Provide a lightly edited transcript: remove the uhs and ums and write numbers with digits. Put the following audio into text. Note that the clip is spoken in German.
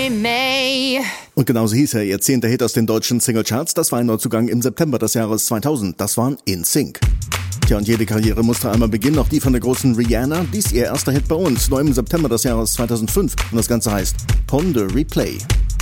May, May. Und genauso hieß er, ihr 10. Hit aus den deutschen Singlecharts. Das war ein Neuzugang im September des Jahres 2000. Das waren In Sync. Tja, und jede Karriere musste einmal beginnen, auch die von der großen Rihanna. Dies ihr erster Hit bei uns, neu im September des Jahres 2005. Und das Ganze heißt Pon de Replay.